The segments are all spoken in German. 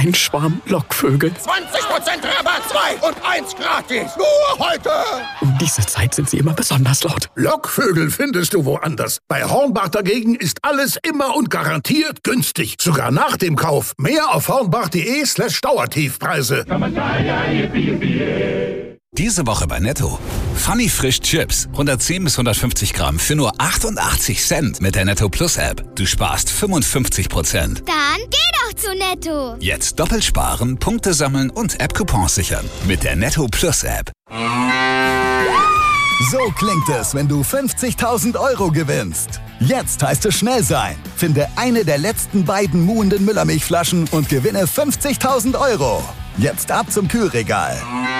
Ein Schwarm Lockvögel. 20% Rabatt, 2 und 1 gratis. Nur heute. Um diese Zeit sind sie immer besonders laut. Lockvögel findest du woanders. Bei Hornbach dagegen ist alles immer und garantiert günstig. Sogar nach dem Kauf. Mehr auf hornbach.de/Dauertiefpreise. Diese Woche bei Netto. Funny Frisch Chips. 110 bis 150 Gramm für nur 88 Cent mit der Netto Plus App. Du sparst 55%. Dann geh doch zu Netto. Jetzt doppelt sparen, Punkte sammeln und App-Coupons sichern. Mit der Netto Plus App. So klingt es, wenn du 50.000 € gewinnst. Jetzt heißt es schnell sein. Finde eine der letzten beiden muhenden Müllermilchflaschen und gewinne 50.000 €. Jetzt ab zum Kühlregal.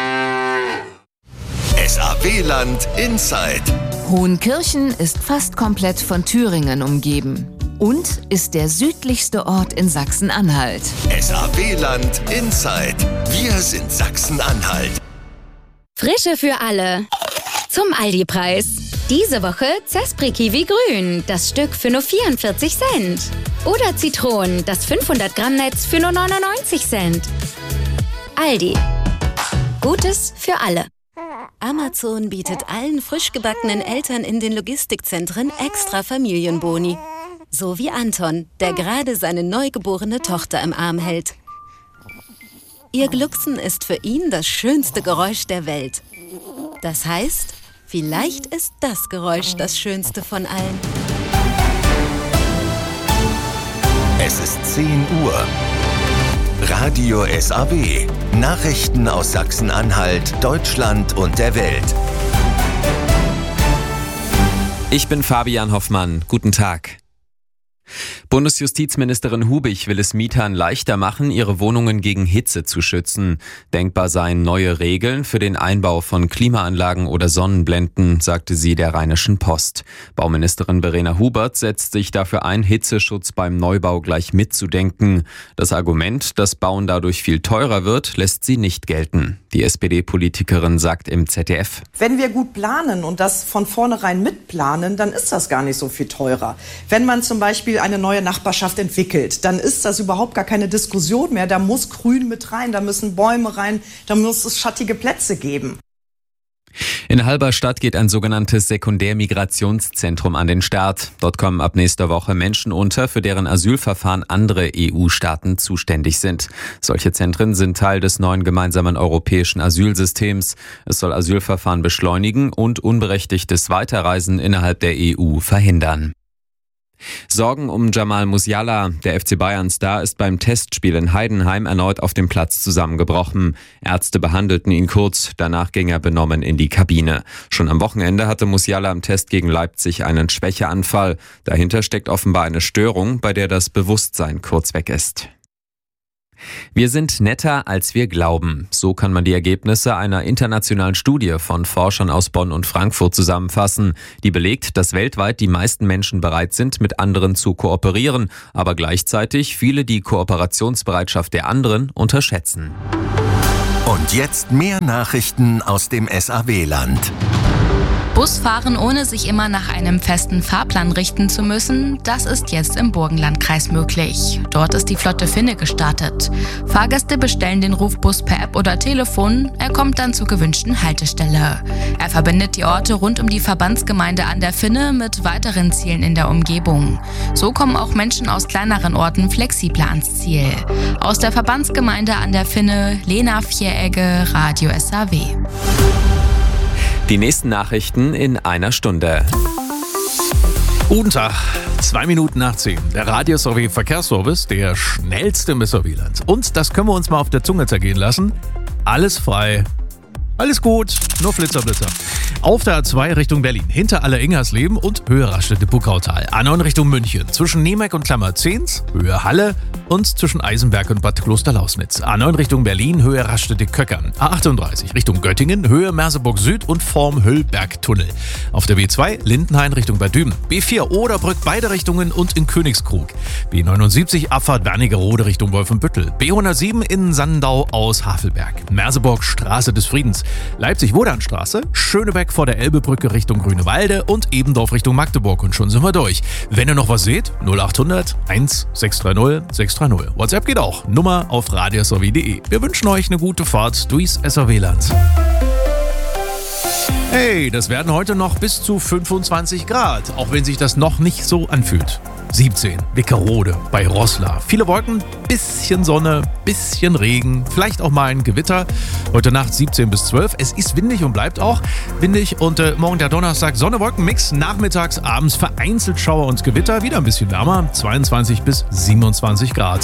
SAW-Land Inside. Hohenkirchen ist fast komplett von Thüringen umgeben und ist der südlichste Ort in Sachsen-Anhalt. SAW-Land Inside. Wir sind Sachsen-Anhalt. Frische für alle. Zum Aldi-Preis. Diese Woche Zespri Kiwi Grün, das Stück für nur 44 Cent. Oder Zitronen, das 500 Gramm Netz für nur 99 Cent. Aldi. Gutes für alle. Amazon bietet allen frisch gebackenen Eltern in den Logistikzentren extra Familienboni. So wie Anton, der gerade seine neugeborene Tochter im Arm hält. Ihr Glucksen ist für ihn das schönste Geräusch der Welt. Das heißt, vielleicht ist das Geräusch das schönste von allen. Es ist 10 Uhr. Radio SAW. Nachrichten aus Sachsen-Anhalt, Deutschland und der Welt. Ich bin Fabian Hoffmann. Guten Tag. Bundesjustizministerin Hubich will es Mietern leichter machen, ihre Wohnungen gegen Hitze zu schützen. Denkbar seien neue Regeln für den Einbau von Klimaanlagen oder Sonnenblenden, sagte sie der Rheinischen Post. Bauministerin Verena Hubert setzt sich dafür ein, Hitzeschutz beim Neubau gleich mitzudenken. Das Argument, dass Bauen dadurch viel teurer wird, lässt sie nicht gelten. Die SPD-Politikerin sagt im ZDF: Wenn wir gut planen und das von vornherein mitplanen, dann ist das gar nicht so viel teurer. Wenn man zum Beispiel eine neue Nachbarschaft entwickelt, dann ist das überhaupt gar keine Diskussion mehr. Da muss Grün mit rein, da müssen Bäume rein, da muss es schattige Plätze geben. In Halberstadt geht ein sogenanntes Sekundärmigrationszentrum an den Start. Dort kommen ab nächster Woche Menschen unter, für deren Asylverfahren andere EU-Staaten zuständig sind. Solche Zentren sind Teil des neuen gemeinsamen europäischen Asylsystems. Es soll Asylverfahren beschleunigen und unberechtigtes Weiterreisen innerhalb der EU verhindern. Sorgen um Jamal Musiala. Der FC Bayern-Star ist beim Testspiel in Heidenheim erneut auf dem Platz zusammengebrochen. Ärzte behandelten ihn kurz, danach ging er benommen in die Kabine. Schon am Wochenende hatte Musiala im Test gegen Leipzig einen Schwächeanfall. Dahinter steckt offenbar eine Störung, bei der das Bewusstsein kurz weg ist. Wir sind netter, als wir glauben. So kann man die Ergebnisse einer internationalen Studie von Forschern aus Bonn und Frankfurt zusammenfassen, die belegt, dass weltweit die meisten Menschen bereit sind, mit anderen zu kooperieren, aber gleichzeitig viele die Kooperationsbereitschaft der anderen unterschätzen. Und jetzt mehr Nachrichten aus dem SAW-Land. Busfahren, ohne sich immer nach einem festen Fahrplan richten zu müssen, das ist jetzt im Burgenlandkreis möglich. Dort ist die Flotte Finne gestartet. Fahrgäste bestellen den Rufbus per App oder Telefon, er kommt dann zur gewünschten Haltestelle. Er verbindet die Orte rund um die Verbandsgemeinde an der Finne mit weiteren Zielen in der Umgebung. So kommen auch Menschen aus kleineren Orten flexibler ans Ziel. Aus der Verbandsgemeinde an der Finne, Lena Vieregge, Radio SAW. Die nächsten Nachrichten in einer Stunde. Guten Tag, 2 Minuten nach 10. Der Radio SAW Verkehrsservice, der schnellste im SAW-Land. Und das können wir uns mal auf der Zunge zergehen lassen. Alles frei. Alles gut, nur Flitzer. Auf der A2 Richtung Berlin, hinter Aller-Ingersleben und Höhe Raststätte-Puckautal. A9 Richtung München, zwischen Nemek und Klammerzehns, Höhe Halle und zwischen Eisenberg und Bad Klosterlausnitz. A9 Richtung Berlin, Höhe Raststätte-Köckern. A38 Richtung Göttingen, Höhe Merseburg Süd und vorm Höllbergtunnel. Auf der B2 Lindenhain Richtung Bad Düben. B4 Oderbrück beide Richtungen und in Königskrug. B79 Abfahrt Wernigerode Richtung Wolfenbüttel. B107 in Sandau aus Havelberg. Merseburg Straße des Friedens. Leipzig-Wodanstraße, Schönebeck vor der Elbebrücke Richtung Grünewalde und Ebendorf Richtung Magdeburg. Und schon sind wir durch. Wenn ihr noch was seht, 0800 1630 4130. WhatsApp geht auch. Nummer auf radiosw.de. Wir wünschen euch eine gute Fahrt durchs SAW-Land. Hey, das werden heute noch bis zu 25 Grad, auch wenn sich das noch nicht so anfühlt. 17, Wickerode bei Roßla. Viele Wolken, bisschen Sonne, bisschen Regen, vielleicht auch mal ein Gewitter. Heute Nacht 17 bis 12. Es ist windig und bleibt auch windig. Und morgen der Donnerstag, Sonne-Wolken-Mix. Nachmittags, abends vereinzelt Schauer und Gewitter. Wieder ein bisschen wärmer, 22 bis 27 Grad.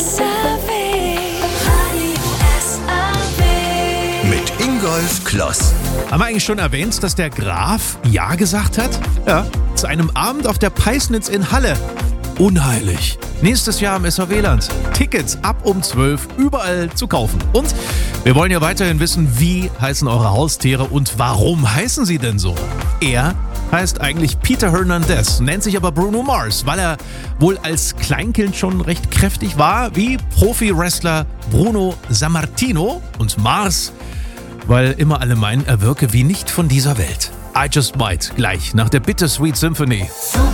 Mit Ingolf Kloss. Haben wir eigentlich schon erwähnt, dass der Graf Ja gesagt hat? Ja, zu einem Abend auf der Peisnitz in Halle. Unheilig. Nächstes Jahr im SAW-Land. Tickets ab um 12 überall zu kaufen. Und wir wollen ja weiterhin wissen, wie heißen eure Haustiere und warum heißen sie denn so? Er heißt eigentlich Peter Hernandez, nennt sich aber Bruno Mars, weil er wohl als Kleinkind schon recht kräftig war, wie Profi-Wrestler Bruno Sammartino, und Mars, weil immer alle meinen, er wirke wie nicht von dieser Welt. I Just Might, gleich nach der Bittersweet Symphony.